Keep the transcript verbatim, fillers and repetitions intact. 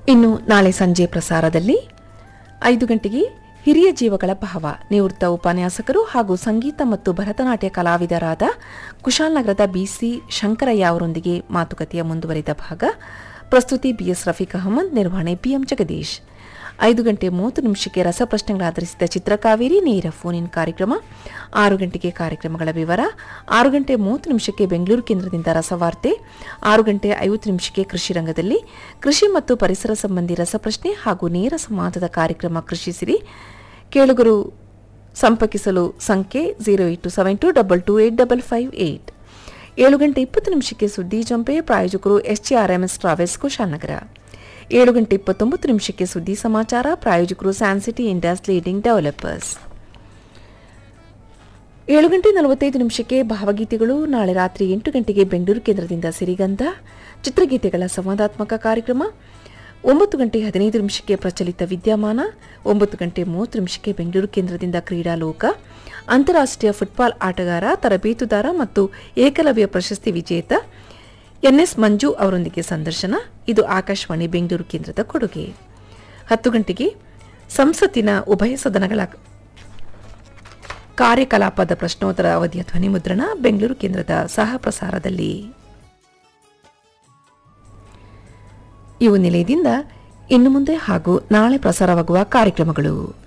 ಇನ್ನು ನಾಳೆ ಸಂಜೆ ಪ್ರಸಾರದಲ್ಲಿ ಐದು ಗಂಟೆಗೆ ಹಿರಿಯ ಜೀವಗಳ ಭಾವ ನಿವೃತ್ತ ಉಪನ್ಯಾಸಕರು ಹಾಗೂ ಸಂಗೀತ ಮತ್ತು ಭರತನಾಟ್ಯ ಕಲಾವಿದರಾದ ಕುಶಾಲನಗರದ ಬಿಸಿ ಶಂಕರಯ್ಯ ಅವರೊಂದಿಗೆ ಮಾತುಕತೆಯ ಮುಂದುವರಿದ ಭಾಗ. ಪ್ರಸ್ತುತಿ ಬಿಎಸ್ ರಫೀಕ್ ಅಹಮದ್, ನಿರ್ವಹಣೆ ಬಿಎಂ ಜಗದೀಶ್. ಐದು ಗಂಟೆ ಮೂವತ್ತು ನಿಮಿಷಕ್ಕೆ ರಸಪ್ರಶ್ನೆಗಳಾಧರಿಸಿದ ಚಿತ್ರಕಾವೇರಿ ನೇರ ಫೋನ್ ಇನ್ ಕಾರ್ಯಕ್ರಮ. ಆರು ಗಂಟೆಗೆ ಕಾರ್ಯಕ್ರಮಗಳ ವಿವರ. ಆರು ಗಂಟೆ ಮೂವತ್ತು ನಿಮಿಷಕ್ಕೆ ಬೆಂಗಳೂರು ಕೇಂದ್ರದಿಂದ ರಸವಾರ್ತೆ. ಆರು ಗಂಟೆ ಐವತ್ತು ನಿಮಿಷಕ್ಕೆ ಕೃಷಿ ರಂಗದಲ್ಲಿ ಕೃಷಿ ಮತ್ತು ಪರಿಸರ ಸಂಬಂಧಿ ರಸಪ್ರಶ್ನೆ ಹಾಗೂ ನೇರ ಸಂವಾದದ ಕಾರ್ಯಕ್ರಮ ಕೃಷಿಸಿರಿ. ಕೇಳುಗರು ಸಂಪರ್ಕಿಸಲು ಸಂಖ್ಯೆ zero eight to seven to double two eight double five eight. ಏಳು ಗಂಟೆ ಇಪ್ಪತ್ತು ನಿಮಿಷಕ್ಕೆ ಸುದ್ದಿ ಜಂಪೆ. ಪ್ರಾಯೋಜಕರು ಎಸ್ಜಿಆರ್ಎಂಎಸ್ ಟ್ರಾವೆಲ್ಸ್ ಕುಶಾಲನಗರ. ಏಳು ಗಂಟೆ ಇಪ್ಪತ್ತೊಂಬತ್ತು ನಿಮಿಷಕ್ಕೆ ಸುದ್ದಿ ಸಮಾಚಾರ. ಪ್ರಾಯೋಜಕರು ಸ್ಯಾನ್ಸಿಟಿ ಇಂಡಸ್ ಲೀಡಿಂಗ್ ಡೆವಲಪರ್ಸ್. ಏಳು ಗಂಟೆ ನಲವತ್ತೈದು ನಿಮಿಷಕ್ಕೆ ಭಾವಗೀತೆಗಳು. ನಾಳೆ ರಾತ್ರಿ ಎಂಟು ಗಂಟೆಗೆ ಬೆಂಗಳೂರು ಕೇಂದ್ರದಿಂದ ಸಿರಿಗಂಧ ಚಿತ್ರಗೀತೆಗಳ ಸಂವಾದಾತ್ಮಕ ಕಾರ್ಯಕ್ರಮ. ಒಂಬತ್ತು ಗಂಟೆ ಹದಿನೈದು ನಿಮಿಷಕ್ಕೆ ಪ್ರಚಲಿತ ವಿದ್ಯಮಾನ. ಒಂಬತ್ತು ಗಂಟೆ ಮೂವತ್ತು ನಿಮಿಷಕ್ಕೆ ಬೆಂಗಳೂರು ಕೇಂದ್ರದಿಂದ ಕ್ರೀಡಾಲೋಕ. ಅಂತಾರಾಷ್ಟ್ರೀಯ ಫುಟ್ಬಾಲ್ ಆಟಗಾರ, ತರಬೇತುದಾರ ಮತ್ತು ಏಕಲವ್ಯ ಪ್ರಶಸ್ತಿ ವಿಜೇತ ಎನ್ಎಸ್ ಮಂಜು ಅವರೊಂದಿಗೆ ಸಂದರ್ಶನ. ಇದು ಆಕಾಶವಾಣಿ ಬೆಂಗಳೂರು ಕೇಂದ್ರದ ಕೊಡುಗೆ. ಹತ್ತು ಗಂಟೆಗೆ ಸಂಸತ್ತಿನ ಉಭಯ ಸದನಗಳ ಕಾರ್ಯಕಲಾಪದ ಪ್ರಶ್ನೋತ್ತರ ಅವಧಿಯ ಧ್ವನಿಮುದ್ರಣ ಬೆಂಗಳೂರು ಕೇಂದ್ರದ ಸಹ ಪ್ರಸಾರದಲ್ಲಿ. ಇವು ನಿಲಯದಿಂದ ಇನ್ನು ಮುಂದೆ ಹಾಗೂ ನಾಳೆ ಪ್ರಸಾರವಾಗುವ ಕಾರ್ಯಕ್ರಮಗಳು.